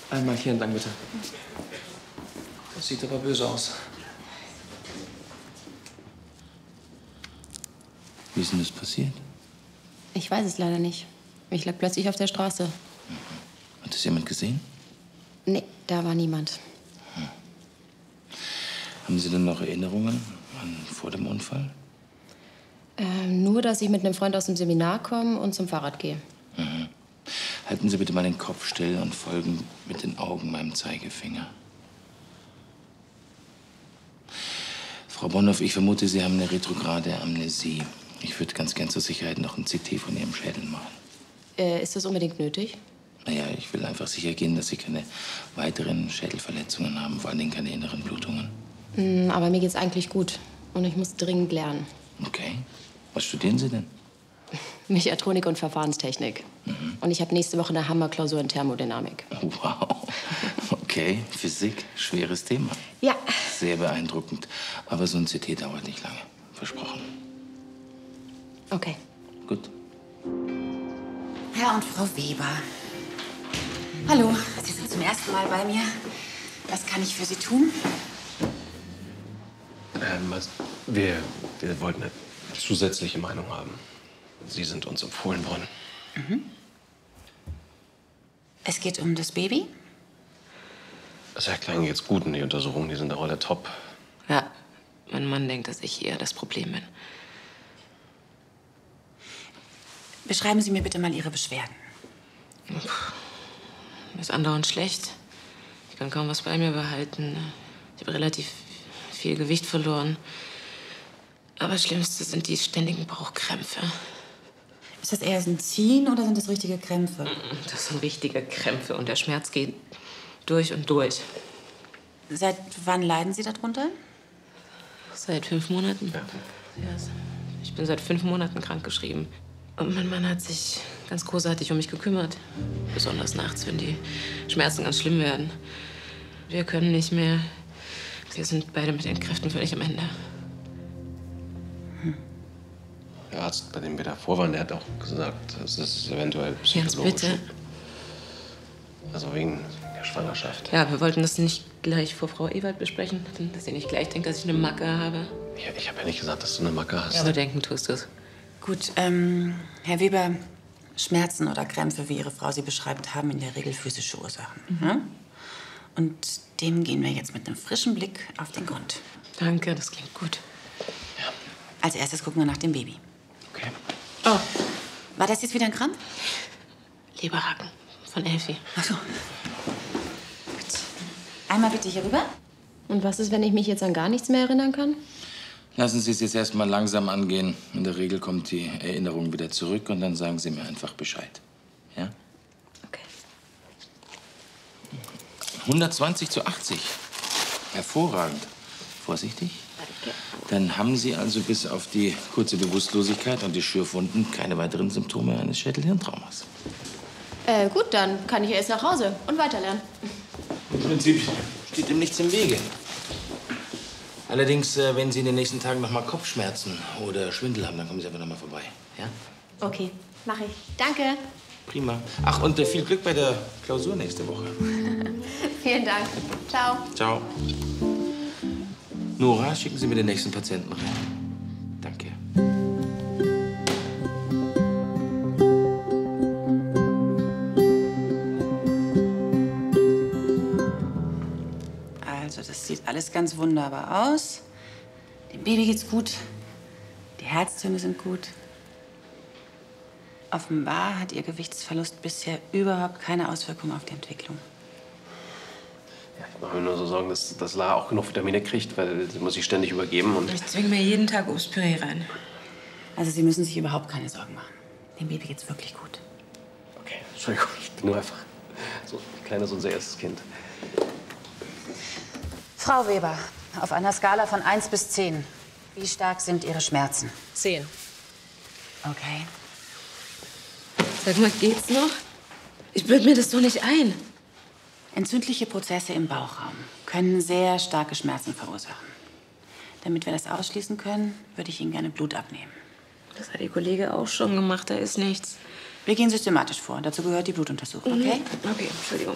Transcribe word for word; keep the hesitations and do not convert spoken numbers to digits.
Einmal hier entlang, bitte. Das sieht aber böse aus. Wie ist denn das passiert? Ich weiß es leider nicht. Ich lag plötzlich auf der Straße. Mhm. Hat das jemand gesehen? Nee, da war niemand. Hm. Haben Sie denn noch Erinnerungen an vor dem Unfall? Ähm, nur, dass ich mit einem Freund aus dem Seminar komme und zum Fahrrad gehe. Mhm. Halten Sie bitte mal den Kopf still und folgen mit den Augen meinem Zeigefinger. Frau Bonhoff, ich vermute, Sie haben eine retrograde Amnesie. Ich würde ganz gern zur Sicherheit noch ein C T von Ihrem Schädel machen. Äh, ist das unbedingt nötig? Naja, ich will einfach sicher gehen, dass Sie keine weiteren Schädelverletzungen haben, vor allen Dingen keine inneren Blutungen. Mm, aber mir geht's eigentlich gut. Und ich muss dringend lernen. Okay. Was studieren Sie denn? Mechatronik und Verfahrenstechnik. Mhm. Und ich habe nächste Woche eine Hammerklausur in Thermodynamik. Oh, wow. Okay, Physik, schweres Thema. Ja. Sehr beeindruckend. Aber so ein C T dauert nicht lange. Versprochen. Okay. Gut. Herr und Frau Weber. Hallo, Sie sind zum ersten Mal bei mir. Was kann ich für Sie tun? Ähm, was, wir, wir wollten eine zusätzliche Meinung haben. Sie sind uns empfohlen worden. Mhm. Es geht um das Baby? Das Herr Klein geht's gut und die Untersuchungen, die sind auch alle top. Ja, mein Mann denkt, dass ich eher das Problem bin. Beschreiben Sie mir bitte mal Ihre Beschwerden. Mir ist andauernd schlecht. Ich kann kaum was bei mir behalten. Ich habe relativ viel Gewicht verloren. Aber das Schlimmste sind die ständigen Bauchkrämpfe. Ist das eher ein Ziehen oder sind das richtige Krämpfe? Das sind richtige Krämpfe und der Schmerz geht durch und durch. Seit wann leiden Sie darunter? Seit fünf Monaten. Ja. Ich bin seit fünf Monaten krankgeschrieben. Und mein Mann hat sich ganz großartig um mich gekümmert. Besonders nachts, wenn die Schmerzen ganz schlimm werden. Wir können nicht mehr. Wir sind beide mit den Kräften völlig am Ende. Hm. Der Arzt, bei dem wir davor waren, der hat auch gesagt, es ist eventuell psychologisch. Jens, bitte. Also wegen der Schwangerschaft. Ja, wir wollten das nicht gleich vor Frau Ewald besprechen, dass sie nicht gleich denkt, dass ich eine Macke habe. Ja, ich habe ja nicht gesagt, dass du eine Macke hast. Ja, aber denken tust du es. Gut, ähm, Herr Weber, Schmerzen oder Krämpfe, wie Ihre Frau sie beschreibt, haben in der Regel physische Ursachen. Mhm. Ja? Und dem gehen wir jetzt mit einem frischen Blick auf den Grund. Danke, das klingt gut. Ja. Als erstes gucken wir nach dem Baby. Okay. Oh, war das jetzt wieder ein Krampf? Leberhaken von Elfi. Ach so. Gut. Einmal bitte hier rüber. Und was ist, wenn ich mich jetzt an gar nichts mehr erinnern kann? Lassen Sie es jetzt erst mal langsam angehen. In der Regel kommt die Erinnerung wieder zurück und dann sagen Sie mir einfach Bescheid. Ja? Okay. hundertzwanzig zu achtzig. Hervorragend. Vorsichtig. Danke. Dann haben Sie also bis auf die kurze Bewusstlosigkeit und die Schürfwunden keine weiteren Symptome eines Schädelhirntraumas. Äh, gut, dann kann ich erst nach Hause und weiterlernen. Im Prinzip steht dem nichts im Wege. Allerdings, äh, wenn Sie in den nächsten Tagen noch mal Kopfschmerzen oder Schwindel haben, dann kommen Sie einfach noch mal vorbei. Ja? Okay, mache ich. Danke. Prima. Ach, und äh, viel Glück bei der Klausur nächste Woche. Vielen Dank. Ciao. Ciao. Nora, schicken Sie mir den nächsten Patienten rein. Danke. Also, das sieht alles ganz wunderbar aus. Dem Baby geht's gut. Die Herztöne sind gut. Offenbar hat Ihr Gewichtsverlust bisher überhaupt keine Auswirkung auf die Entwicklung. Ja, ich mache mir nur so Sorgen, dass, dass Lara auch genug Vitamine kriegt, weil sie muss sich ständig übergeben. Und ich zwinge mir jeden Tag Obstpüree rein. Also, Sie müssen sich überhaupt keine Sorgen machen. Dem Baby geht's wirklich gut. Okay, Entschuldigung, ich bin nur einfach so ein kleines, unser erstes Kind. Frau Weber, auf einer Skala von eins bis zehn, wie stark sind Ihre Schmerzen? Zehn. Okay. Sag mal, geht's noch? Ich bilde mir das doch nicht ein. Entzündliche Prozesse im Bauchraum können sehr starke Schmerzen verursachen. Damit wir das ausschließen können, würde ich Ihnen gerne Blut abnehmen. Das hat Ihr Kollege auch schon gemacht, da ist nichts. Wir gehen systematisch vor. Dazu gehört die Blutuntersuchung, okay? Okay, Entschuldigung.